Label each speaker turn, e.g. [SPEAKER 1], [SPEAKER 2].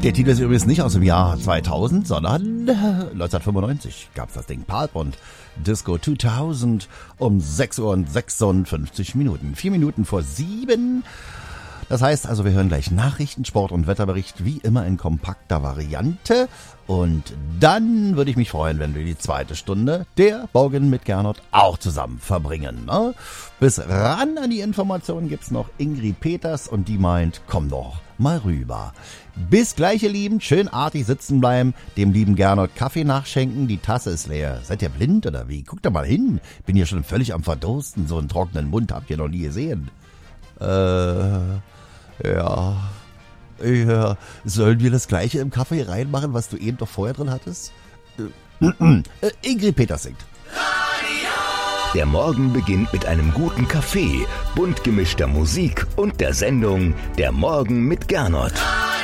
[SPEAKER 1] Der Titel ist übrigens nicht aus dem Jahr 2000, sondern 1995 gab es das Ding. Pulp und Disco 2000 um 6 Uhr und 56 Minuten. 4 Minuten vor 7. Das heißt also, wir hören gleich Nachrichten, Sport und Wetterbericht, wie immer in kompakter Variante. Und dann würde ich mich freuen, wenn wir die zweite Stunde der Morgen mit Gernot auch zusammen verbringen. Ne? Bis ran an die Informationen gibt's noch Ingrid Peters und die meint, komm doch mal rüber. Bis gleich, ihr Lieben, schön artig sitzen bleiben, dem lieben Gernot Kaffee nachschenken, die Tasse ist leer. Seid ihr blind oder wie? Guckt doch mal hin, bin hier schon völlig am Verdursten, so einen trockenen Mund habt ihr noch nie gesehen. Ja, sollen wir das Gleiche im Kaffee reinmachen, was du eben doch vorher drin hattest? Ingrid Peters singt.
[SPEAKER 2] Der Morgen beginnt mit einem guten Kaffee, bunt gemischter Musik und der Sendung Der Morgen mit Gernot.